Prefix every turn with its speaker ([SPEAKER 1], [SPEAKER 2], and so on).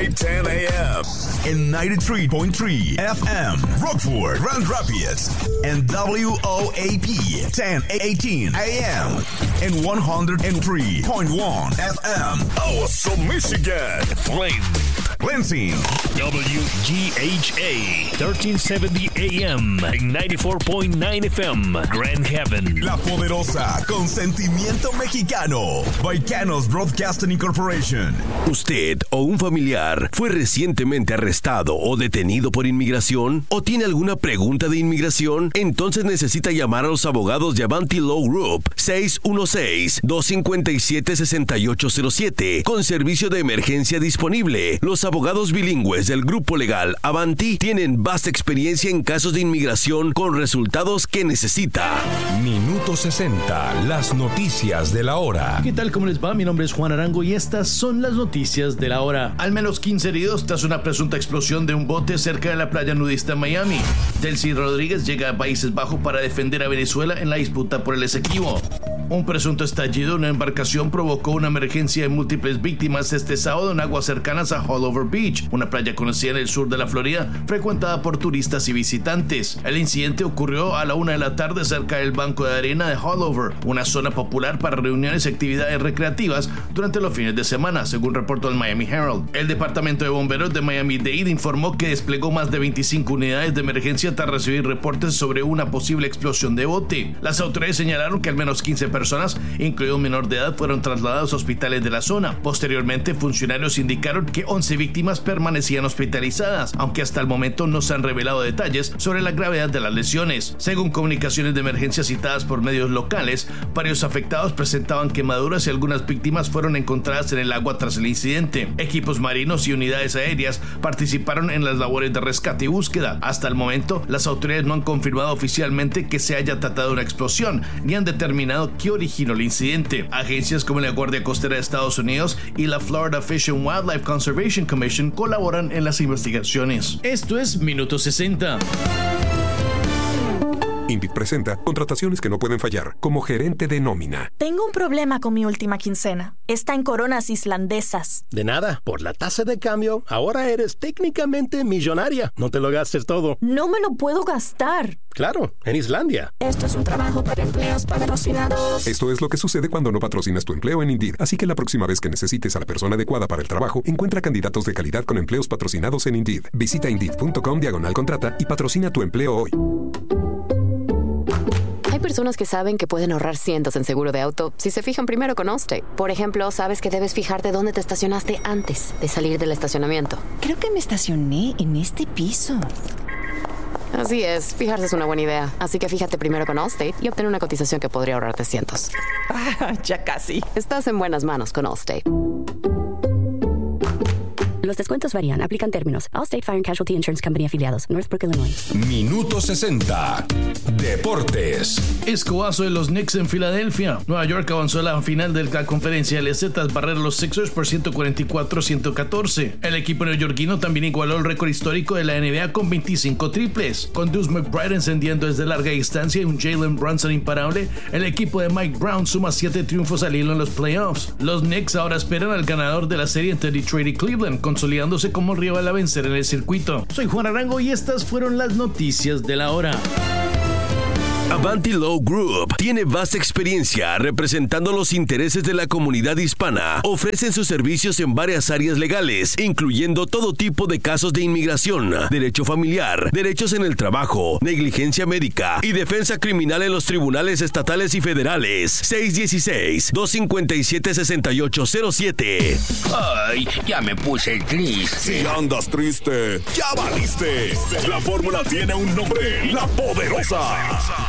[SPEAKER 1] Weekday 10 a.m. in 93.3 FM, Rockford, Grand Rapids, and WOAP 1018 a.m. in 103.1 FM, Oso, Michigan, Flint, Lansing,
[SPEAKER 2] WGHA 1370 AM en 94.9 FM, Grand Haven,
[SPEAKER 1] La Poderosa, con sentimiento mexicano, Baicanos Broadcasting Incorporation.
[SPEAKER 3] ¿Usted o un familiar fue recientemente arrestado o detenido por inmigración? ¿O tiene alguna pregunta de inmigración? Entonces necesita llamar a los abogados de Avanti Law Group 616-257-6807 con servicio de emergencia disponible. Los abogados bilingües del grupo legal Avanti tienen vasta experiencia en casos de inmigración con resultados que necesita.
[SPEAKER 4] Minuto 60, las noticias de la hora.
[SPEAKER 5] ¿Qué tal? ¿Cómo les va? Mi nombre es Juan Arango y estas son las noticias de la hora. Al menos 15 heridos tras una presunta explosión de un bote cerca de la playa nudista en Miami. Delcy Rodríguez llega a Países Bajos para defender a Venezuela en la disputa por el Esequibo. Un presunto estallido en una embarcación provocó una emergencia de múltiples víctimas este sábado en aguas cercanas a Haulover Beach, una playa conocida en el sur de la Florida, frecuentada por turistas y visitantes. El incidente ocurrió a la 1 de la tarde cerca del banco de arena de Haulover, una zona popular para reuniones y actividades recreativas durante los fines de semana, según reportó el Miami Herald. El Departamento de Bomberos de Miami-Dade informó que desplegó más de 25 unidades de emergencia tras recibir reportes sobre una posible explosión de bote. Las autoridades señalaron que al menos 15 personas, incluido un menor de edad, fueron trasladados a hospitales de la zona. Posteriormente, funcionarios indicaron que 11 víctimas permanecían hospitalizadas, aunque hasta el momento no se han revelado detalles sobre la gravedad de las lesiones. Según comunicaciones de emergencia citadas por medios locales, varios afectados presentaban quemaduras y algunas víctimas fueron encontradas en el agua tras el incidente. Equipos marinos y unidades aéreas participaron en las labores de rescate y búsqueda. Hasta el momento, las autoridades no han confirmado oficialmente que se haya tratado de una explosión, ni han determinado qué originó el incidente. Agencias como la Guardia Costera de Estados Unidos y la Florida Fish and Wildlife Conservation Commission colaboran en las investigaciones. Esto es Minuto 60.
[SPEAKER 4] Indeed presenta contrataciones que no pueden fallar, como gerente de nómina.
[SPEAKER 6] Tengo un problema con mi última quincena. Está en coronas islandesas.
[SPEAKER 7] De nada, por la tasa de cambio, ahora eres técnicamente millonaria. No te lo gastes todo.
[SPEAKER 6] No me lo puedo gastar.
[SPEAKER 7] Claro, en Islandia.
[SPEAKER 8] Esto es un trabajo para empleos patrocinados.
[SPEAKER 4] Esto es lo que sucede cuando no patrocinas tu empleo en Indeed. Así que la próxima vez que necesites a la persona adecuada para el trabajo, encuentra candidatos de calidad con empleos patrocinados en Indeed. Visita Indeed.com/contrata y patrocina tu empleo hoy.
[SPEAKER 9] Hay personas que saben que pueden ahorrar cientos en seguro de auto si se fijan primero con Allstate. Por ejemplo, sabes que debes fijarte dónde te estacionaste antes de salir del estacionamiento.
[SPEAKER 10] Creo que me estacioné en este piso.
[SPEAKER 9] Así es, fijarse es una buena idea. Así que fíjate primero con Allstate y obtén una cotización que podría ahorrarte cientos.
[SPEAKER 10] Ya casi.
[SPEAKER 9] Estás en buenas manos con Allstate.
[SPEAKER 11] Los descuentos varían. Aplican términos. Allstate Fire and Casualty Insurance Company afiliados. Northbrook, Illinois.
[SPEAKER 4] Minuto 60. Deportes.
[SPEAKER 5] Escobazo de los Knicks en Filadelfia. Nueva York avanzó a la final de la conferencia del Este tras barrer a los Sixers por 144-114. El equipo neoyorquino también igualó el récord histórico de la NBA con 25 triples. Con Deuce McBride encendiendo desde larga distancia y un Jalen Brunson imparable, el equipo de Mike Brown suma 7 triunfos al hilo en los playoffs. Los Knicks ahora esperan al ganador de la serie entre Detroit y Cleveland, consolidándose como rival a vencer en el circuito. Soy Juan Arango y estas fueron las noticias de la hora.
[SPEAKER 3] Avanti Law Group tiene vasta experiencia representando los intereses de la comunidad hispana. Ofrecen sus servicios en varias áreas legales, incluyendo todo tipo de casos de inmigración, derecho familiar, derechos en el trabajo, negligencia médica y defensa criminal en los tribunales estatales y federales. 616-257-6807.
[SPEAKER 12] Ay, ya me puse triste.
[SPEAKER 1] Si andas triste, ya valiste. La fórmula tiene un nombre: La Poderosa.